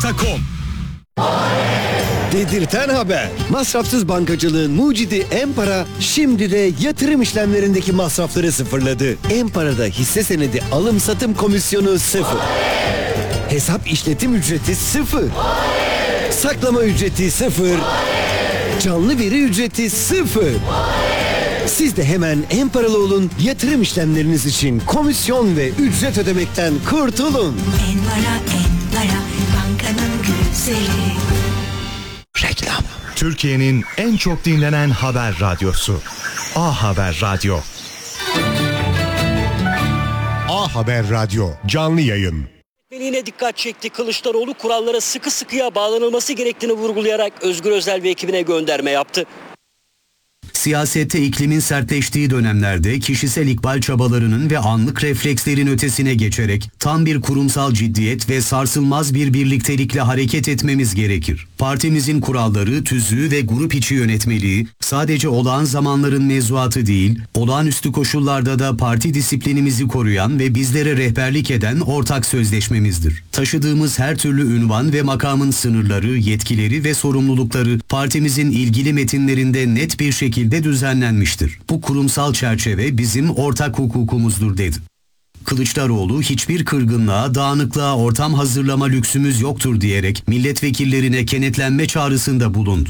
Banka.com. Dedirten haber. Masrafsız bankacılığın mucidi Em-Para şimdi de yatırım işlemlerindeki masrafları sıfırladı. Em-Para'da hisse senedi alım satım komisyonu 0. Hesap işletim ücreti 0. Saklama ücreti 0. Canlı veri ücreti 0. Siz de hemen Em-Paralı olun, yatırım işlemleriniz için komisyon ve ücret ödemekten kurtulun. Em-Para, bankanın güzeli. Reklam. Türkiye'nin en çok dinlenen haber radyosu. A Haber Radyo. A Haber Radyo canlı yayın. Yine dikkat çekti. Kılıçdaroğlu kurallara sıkı sıkıya bağlanılması gerektiğini vurgulayarak Özgür Özel ve ekibine gönderme yaptı. Siyasette iklimin sertleştiği dönemlerde kişisel ikbal çabalarının ve anlık reflekslerin ötesine geçerek tam bir kurumsal ciddiyet ve sarsılmaz bir birliktelikle hareket etmemiz gerekir. Partimizin kuralları, tüzüğü ve grup içi yönetmeliği sadece olağan zamanların mevzuatı değil, olağanüstü koşullarda da parti disiplinimizi koruyan ve bizlere rehberlik eden ortak sözleşmemizdir. Taşıdığımız her türlü ünvan ve makamın sınırları, yetkileri ve sorumlulukları partimizin ilgili metinlerinde net bir şekilde düzenlenmiştir. Bu kurumsal çerçeve bizim ortak hukukumuzdur dedi. Kılıçdaroğlu hiçbir kırgınlığa, dağınıklığa ortam hazırlama lüksümüz yoktur diyerek milletvekillerine kenetlenme çağrısında bulundu.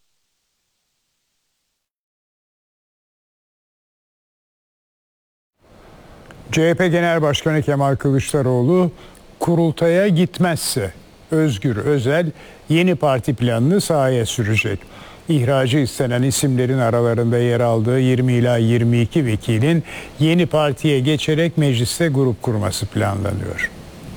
CHP Genel Başkanı Kemal Kılıçdaroğlu kurultaya gitmezse Özgür Özel yeni parti planını sahaya sürecek. İhracı istenen isimlerin aralarında yer aldığı 20 ila 22 vekilin yeni partiye geçerek mecliste grup kurması planlanıyor.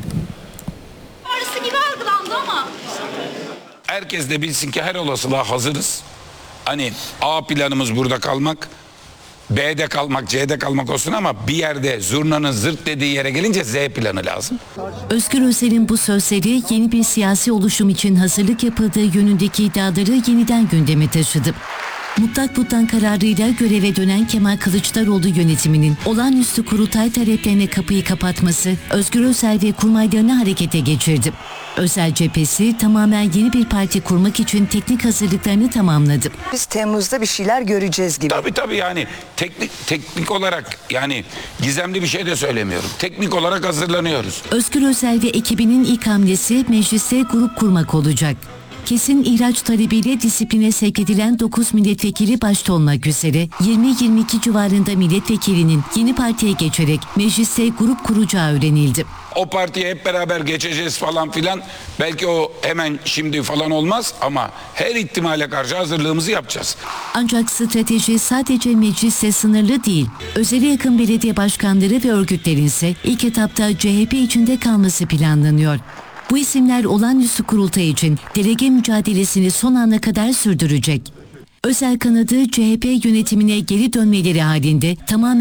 Gibi algılandı ama. Herkes de bilsin ki her olasılığa hazırız. Hani A planımız burada kalmak, B'de kalmak, C'de kalmak olsun ama bir yerde zurnanın zırt dediği yere gelince Z planı lazım. Özgür Özel'in bu sözleri yeni bir siyasi oluşum için hazırlık yapıldığı yönündeki iddiaları yeniden gündeme taşıdı. Mutlak vottan kararıyla göreve dönen Kemal Kılıçdaroğlu yönetiminin olağanüstü kurultay taleplerine kapıyı kapatması Özgür Özel ve kurmaylarını harekete geçirdi. Özel cephesi tamamen yeni bir parti kurmak için teknik hazırlıklarını tamamladı. Biz Temmuz'da bir şeyler göreceğiz gibi. Tabii yani teknik olarak yani gizemli bir şey de söylemiyorum. Teknik olarak hazırlanıyoruz. Özgür Özel ve ekibinin ilk hamlesi mecliste grup kurmak olacak. Kesin ihraç talebiyle disipline sevk edilen 9 milletvekili başta olmak üzere 20-22 civarında milletvekilinin yeni partiye geçerek mecliste grup kuracağı öğrenildi. O partiye hep beraber geçeceğiz falan filan. Belki o hemen şimdi falan olmaz ama her ihtimale karşı hazırlığımızı yapacağız. Ancak strateji sadece mecliste sınırlı değil. Özel'e yakın belediye başkanları ve örgütlerin ise ilk etapta CHP içinde kalması planlanıyor. Bu isimler olağanüstü kurultay için delege mücadelesini son ana kadar sürdürecek. Özel kanadı CHP yönetimine geri dönmeleri halinde tamamen